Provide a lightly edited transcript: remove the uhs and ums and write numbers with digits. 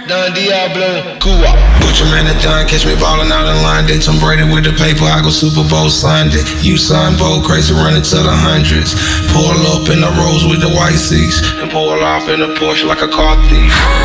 Don Diablo, Cuba. Butcher man at Don, catch me ballin' out in London. Tom Brady with the paper, I go Super Bowl Sunday. You son, Bo, crazy running to the hundreds. Pull up in the Rolls with the white seats, and pull off in a Porsche like a car thief.